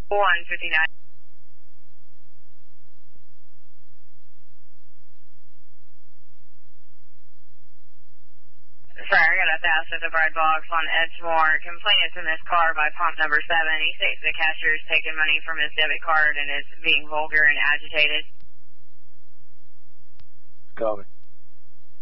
159. Sorry, I got a theft at the bread box on Edgemore. Complainant's in this car by pump number 7. He states the cashier is taking money from his debit card and is being vulgar and agitated. Copy.